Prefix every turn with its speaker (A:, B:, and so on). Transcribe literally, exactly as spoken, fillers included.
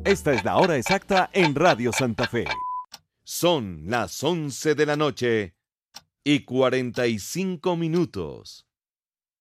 A: Esta es la hora exacta en Radio Santa Fe. Son las once de la noche y cuarenta y cinco minutos.